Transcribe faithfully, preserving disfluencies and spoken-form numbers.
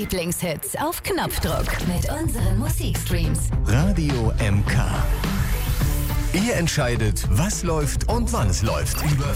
Lieblingshits auf Knopfdruck mit unseren Musikstreams. Radio M K. Ihr entscheidet, was läuft und wann es läuft. Über